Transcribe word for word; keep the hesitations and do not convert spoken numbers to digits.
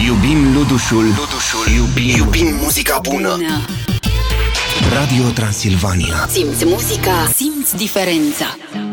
Iubim Ludușul, Ludușul. Iubim, iubim muzica bună. bună Radio Transilvania. Simți muzica, simți diferența.